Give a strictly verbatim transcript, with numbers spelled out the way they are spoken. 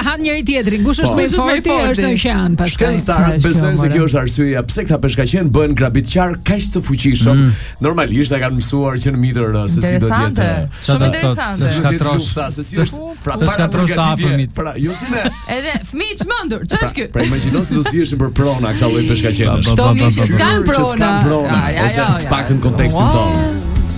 han njëri tjetrin. Kush është më i forti është oqean pastaj. Shkencëtarët besojnë se kjo është arsyeja pse këta peshkaqen bëhen grabitqar kaq të fuqishëm. Normalisht e kanë mësuar që në mitër se si do të jetë. Shumë interesante. Shkatrosh, se si është pra të shkatrosh të afërmit. Pra, jo si ne. Edhe fëmijë çmendur, ç'është ky? Pra imagjino se do siheshin për prona këta lloj peshkaqesh. Këto miq s'kan prona. Ose të paktën kontekstin tonë.